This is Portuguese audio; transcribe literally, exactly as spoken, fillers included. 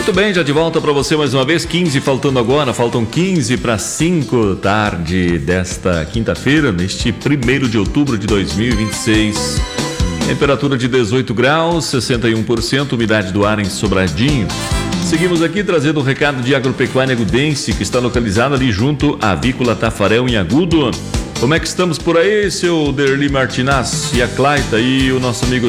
Muito bem, já de volta para você mais uma vez, quinze faltando agora, faltam quinze para cinco tarde desta quinta-feira, neste primeiro de outubro de dois mil e vinte e seis. Temperatura de dezoito graus, sessenta e um por cento, umidade do ar em Sobradinho. Seguimos aqui trazendo um recado de Agropecuária Agudense, que está localizada ali junto à Avícola Tafarel, em Agudo. Como é que estamos por aí, seu Derli Martinaz e a Claita e o nosso amigo